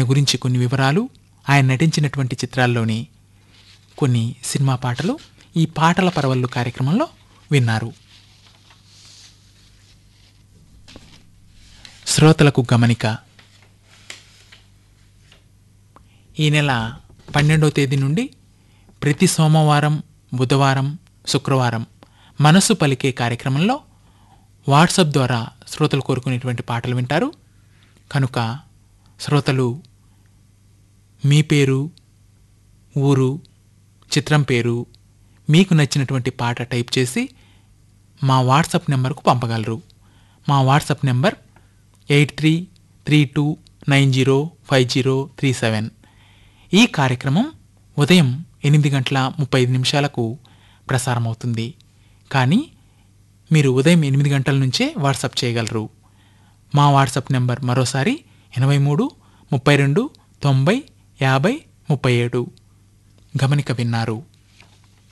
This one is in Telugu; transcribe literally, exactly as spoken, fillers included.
గురించి కొన్ని వివరాలు, ఆయన నటించినటువంటి చిత్రాల్లోని కొన్ని సినిమా పాటలు ఈ పాటల పరవళ్ళు కార్యక్రమంలో విన్నారు. శ్రోతలకు గమనిక, ఈ నెల పన్నెండవ తేదీ నుండి ప్రతి సోమవారం, బుధవారం, శుక్రవారం మనసు పలికే కార్యక్రమంలో వాట్సాప్ ద్వారా శ్రోతలు కోరుకునేటువంటి పాటలు వింటారు. కనుక శ్రోతలు మీ పేరు, ఊరు, చిత్రం పేరు, మీకు నచ్చినటువంటి పాట టైప్ చేసి మా వాట్సాప్ నెంబర్కు పంపగలరు. మా WhatsApp number eight three three two nine zero five zero three seven. ఈ కార్యక్రమం ఉదయం ఎనిమిది గంటల ముప్పై ఐదు నిమిషాలకు ప్రసారమవుతుంది. కానీ మీరు ఉదయం ఎనిమిది గంటల నుంచే వాట్సాప్ చేయగలరు. మా వాట్సాప్ నెంబర్ మరోసారి ఎనభై మూడు ముప్పై రెండు తొంభై యాభై ముప్పై ఏడు. గమనిక విన్నారు.